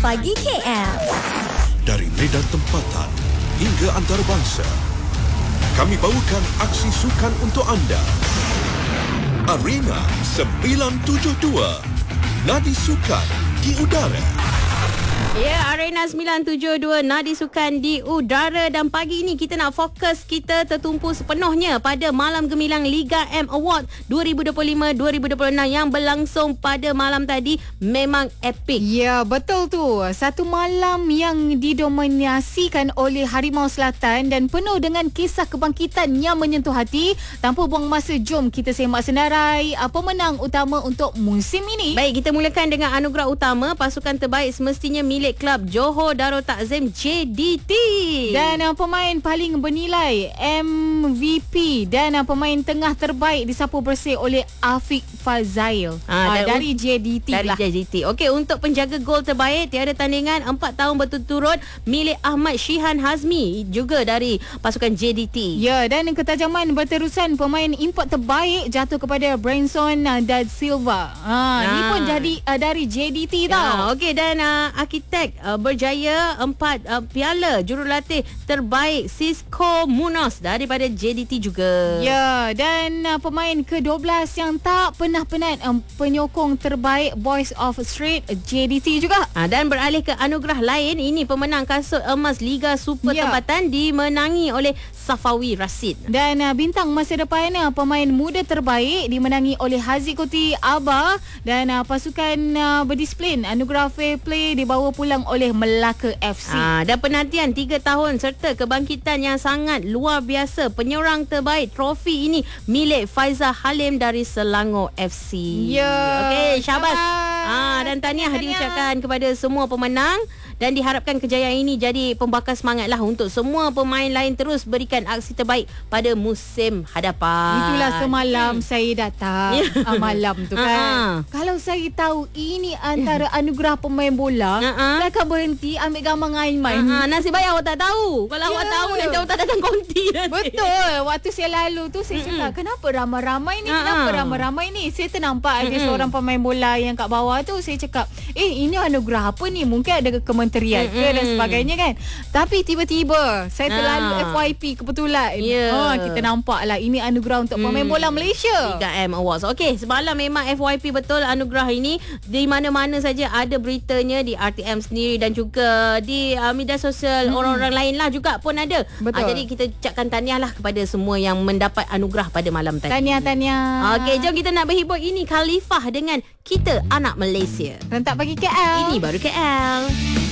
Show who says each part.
Speaker 1: Pagi KL.
Speaker 2: Dari medan tempatan hingga antarabangsa, kami bawakan aksi sukan untuk anda. Arena 972, Nadi Sukan di udara.
Speaker 3: Ya, Arena 972 Nadi Sukan di udara, dan pagi ini kita nak fokus, kita tertumpu sepenuhnya pada Malam Gemilang Liga M Award 2025-2026 yang berlangsung pada malam tadi. Memang epik.
Speaker 4: Ya, betul tu. Satu malam yang didominasikan oleh Harimau Selatan dan penuh dengan kisah kebangkitan yang menyentuh hati. Tanpa buang masa, jom kita semak senarai pemenang utama untuk musim ini.
Speaker 3: Baik, kita mulakan dengan anugerah utama. Pasukan terbaik semestinya milik Kelab Johor Darul Takzim JDT.
Speaker 4: Dan pemain paling bernilai MVP dan pemain tengah terbaik disapu bersih oleh Afiq Fazail dari JDT
Speaker 3: dari
Speaker 4: lah.
Speaker 3: JDT. Okey, untuk penjaga gol terbaik tiada tandingan 4 tahun berturut-turut milik Ahmad Shihan Hazmi, juga dari pasukan JDT.
Speaker 4: Ya, dan ketajaman berterusan pemain import terbaik jatuh kepada Branson da Silva. Ni pun jadi dari JDT tau.
Speaker 3: Okey, dan arkitek berjaya 4 piala jurulatih terbaik Cisco Munoz daripada JDT juga.
Speaker 4: Ya, dan pemain ke-12 yang tak pernah penat, penyokong terbaik Boys of Street JDT juga.
Speaker 3: Dan beralih ke anugerah lain, ini pemenang kasut emas Liga Super Tempatan dimenangi oleh Safawi Rashid.
Speaker 4: Dan bintang masa depan pemain muda terbaik dimenangi oleh Haziq Koti Aba, dan pasukan berdisiplin anugerah Fair Play dibawa pulang oleh Melaka FC.
Speaker 3: Dan penantian 3 tahun serta kebangkitan yang sangat luar biasa, penyerang terbaik trofi ini milik Faizal Halim dari Selangor FC.
Speaker 4: Ya.
Speaker 3: Okey, syabas. Dan tahniah diucapkan kepada semua pemenang, dan diharapkan kejayaan ini jadi pembakar semangatlah untuk semua pemain lain terus berikan aksi terbaik pada musim hadapan.
Speaker 4: Itulah semalam saya datang malam tu kan. Kalau saya tahu ini antara anugerah pemain bola, saya akan berhenti ambil gambar dengan Aiman.
Speaker 3: Nasib baik awak tak tahu. Kalau awak tahu, nanti awak tak datang konti nanti.
Speaker 4: Betul. Waktu saya lalu tu saya cakap, kenapa ramai-ramai ni? Kenapa ramai-ramai ni? Saya ternampak ada seorang pemain bola yang kat bawah tu. Saya cakap, ini anugerah apa ni? Mungkin ada kementerian ke dan sebagainya kan. Tapi tiba-tiba saya terlalu FYP kebetulan. Kita nampak lah ini anugerah untuk pemain bola Malaysia.
Speaker 3: Liga M Awards. Okey, semalam memang FYP betul anugerah ini. Di mana-mana saja ada beritanya, di RTM sendiri dan juga di media sosial orang-orang lain lah juga pun ada.
Speaker 4: Betul.
Speaker 3: Jadi kita ucapkan tahniah lah kepada semua yang mendapat anugerah pada malam tadi.
Speaker 4: Tahniah.
Speaker 3: Okey, jom kita nak berhibur. Ini Khalifah dengan Kita Anak Malaysia.
Speaker 4: Rentak pagi KL.
Speaker 3: Ini baru KL.